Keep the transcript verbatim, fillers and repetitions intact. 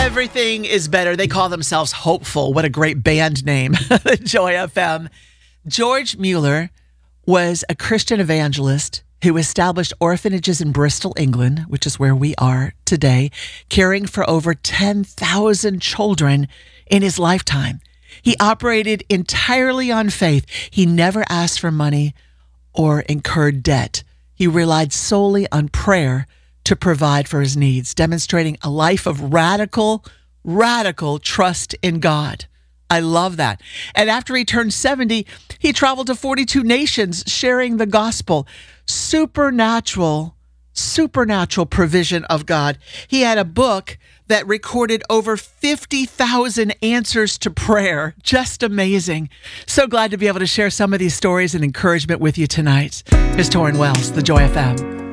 Everything is better. They call themselves Hopeful. What a great band name, Joy F M. George Mueller was a Christian evangelist who established orphanages in Bristol, England, which is where we are today, caring for over ten thousand children in his lifetime. He operated entirely on faith. He never asked for money or incurred debt. He relied solely on prayer to provide for his needs, demonstrating a life of radical, radical trust in God. I love that. And after he turned seventy, he traveled to forty-two nations sharing the gospel. Supernatural, supernatural provision of God. He had a book that recorded over fifty thousand answers to prayer. Just amazing. So glad to be able to share some of these stories and encouragement with you tonight. Miz Torrin Wells, the Joy F M.